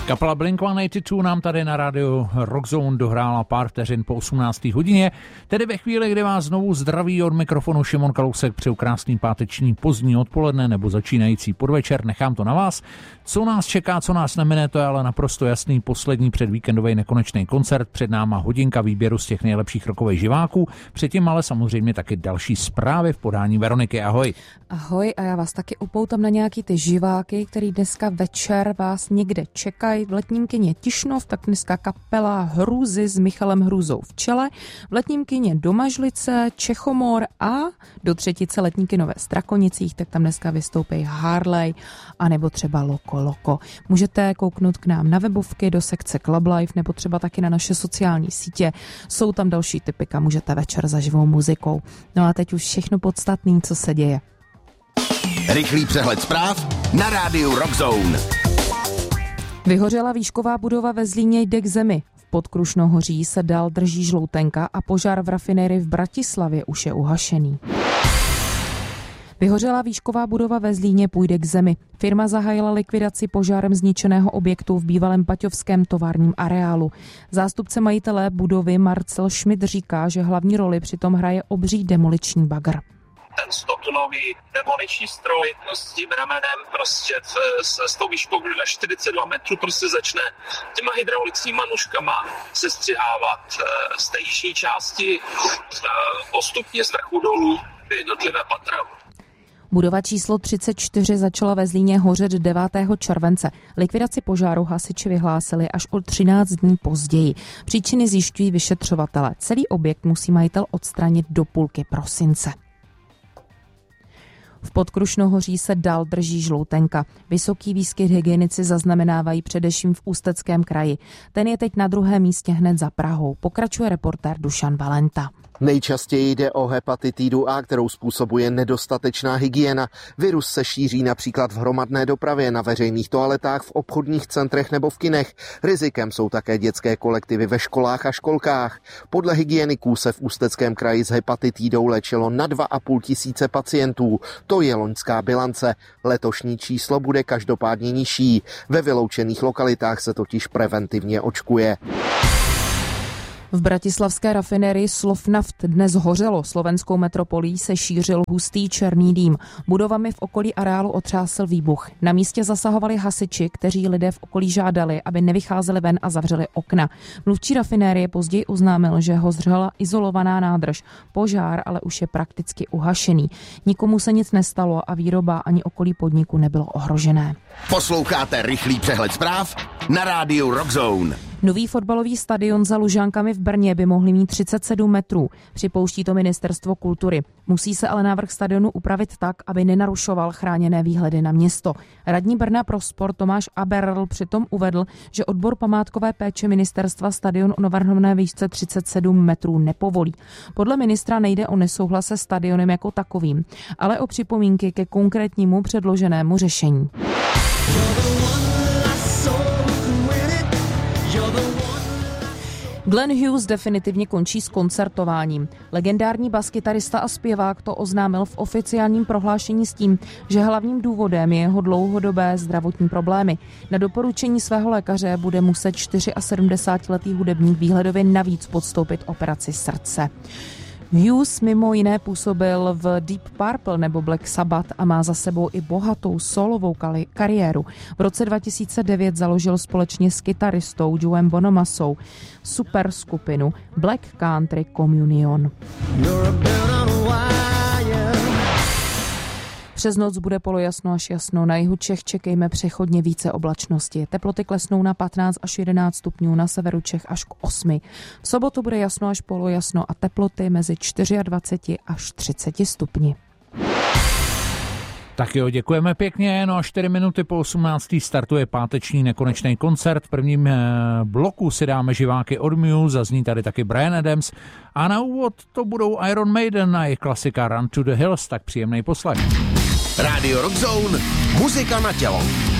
Kapela Blink-182 nám tady na rádiu Rockzone dohrála pár vteřin po 18. hodině, tedy ve chvíli, kdy vás znovu zdraví od mikrofonu Šimon Kalousek, přeju krásný páteční pozdní odpoledne nebo začínající podvečer, nechám to na vás. Co nás čeká, co nás nemine, to je ale naprosto jasný poslední předvíkendový nekonečný koncert, před náma hodinka výběru z těch nejlepších rockových živáků, předtím ale samozřejmě taky další zprávy v podání Veroniky. Ahoj. Ahoj, a já vás taky upoutám na nějaký ty živáky, který dneska večer vás někde čekají. V letním kině Tišnov, tak dneska kapela Hrůzy s Michalem Hrůzou v čele. V letním kině Domažlice, Čechomor a do třetice letní kinové Strakonicích, tak tam dneska vystoupí Harley a nebo třeba Loko. Můžete kouknout k nám na webovky do sekce Club Life nebo třeba taky na naše sociální sítě. Jsou tam další typika, můžete večer za živou muzikou. No a teď už všechno podstatné, co se děje. Rychlý přehled zpráv na rádiu Rockzone. Vyhořela výšková budova ve Zlíně, jde k zemi. V Podkrušnohoří se dál drží žloutenka a požár v rafinérii v Bratislavě už je uhašený. Vyhořela výšková budova ve Zlíně, půjde k zemi. Firma zahájila likvidaci požárem zničeného objektu v bývalém baťovském továrním areálu. Zástupce majitele budovy Marcel Schmidt říká, že hlavní roli přitom hraje obří demoliční bagr. Ten 100-tunový demoliční stroj s tím ramenem prostě s tou výškou na 42 metrů prostě začne těma hydraulickýma nůžkama sestřihávat z té jižní části postupně z vrchu dolů jednotlivé patra. Budova číslo 34 začala ve Zlíně hořet 9. července. Likvidaci požáru hasiči vyhlásili až o 13 dní později. Příčiny zjišťují vyšetřovatele. Celý objekt musí majitel odstranit do půlky prosince. V Podkrušnohoří se dál drží žloutenka. Vysoký výskyt hygienici zaznamenávají především v Ústeckém kraji. Ten je teď na druhém místě hned za Prahou. Pokračuje reportér Dušan Valenta. Nejčastěji jde o hepatitidu A, kterou způsobuje nedostatečná hygiena. Virus se šíří například v hromadné dopravě, na veřejných toaletách, v obchodních centrech nebo v kinech. Rizikem jsou také dětské kolektivy ve školách a školkách. Podle hygieniků se v Ústeckém kraji s hepatitidou léčilo na 2,5 tisíce pacientů. To je loňská bilance. Letošní číslo bude každopádně nižší. Ve vyloučených lokalitách se totiž preventivně očkuje. V bratislavské rafinérii Slovnaft dnes hořelo. Slovenskou metropolí se šířil hustý černý dým. Budovami v okolí areálu otřásl výbuch. Na místě zasahovali hasiči, kteří lidé v okolí žádali, aby nevycházeli ven a zavřeli okna. Mluvčí rafinérie později oznámil, že hořela izolovaná nádrž. Požár ale už je prakticky uhašený. Nikomu se nic nestalo a výroba ani okolí podniku nebylo ohrožené. Posloucháte rychlý přehled zpráv na rádiu Rockzone. Nový fotbalový stadion za Lužánkami v Brně by mohli mít 37 metrů. Připouští to Ministerstvo kultury. Musí se ale návrh stadionu upravit tak, aby nenarušoval chráněné výhledy na město. Radní Brna pro sport Tomáš Aberl přitom uvedl, že odbor památkové péče ministerstva stadion o navrhované výšce 37 metrů nepovolí. Podle ministra nejde o nesouhlas se stadionem jako takovým, ale o připomínky ke konkrétnímu předloženému řešení. Glenn Hughes definitivně končí s koncertováním. Legendární baskytarista a zpěvák to oznámil v oficiálním prohlášení s tím, že hlavním důvodem je jeho dlouhodobé zdravotní problémy. Na doporučení svého lékaře bude muset 74letý hudebník výhledově navíc podstoupit operaci srdce. Hughes mimo jiné působil v Deep Purple nebo Black Sabbath a má za sebou i bohatou solovou kariéru. V roce 2009 založil společně s kytaristou Joem Bonamassou super skupinu Black Country Communion. Přes noc bude polojasno až jasno, na jihu Čech čekejme přechodně více oblačnosti. Teploty klesnou na 15 až 11 stupňů, na severu Čech až k 8. V sobotu bude jasno až polojasno a teploty mezi 24 až 30 stupni. Tak jo, děkujeme pěkně, no a 4 minuty po 18. startuje páteční nekonečný koncert. V prvním bloku si dáme živáky od Muse, zazní tady taky Bryan Adams a na úvod to budou Iron Maiden a jejich klasika Run to the Hills, tak příjemný poslech. Radio Rockzone, muzika na tělo.